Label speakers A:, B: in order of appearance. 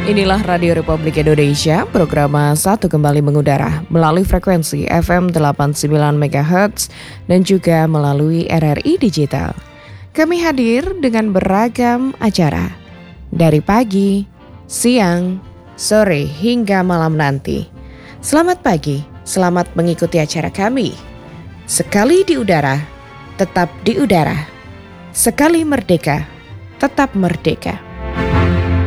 A: Inilah Radio Republik Indonesia, program satu kembali mengudara melalui frekuensi FM 89 MHz dan juga melalui RRI Digital. Kami hadir dengan beragam acara, dari pagi, siang, sore hingga malam nanti. Selamat pagi, selamat mengikuti acara kami. Sekali di udara, tetap di udara. Sekali merdeka, tetap merdeka.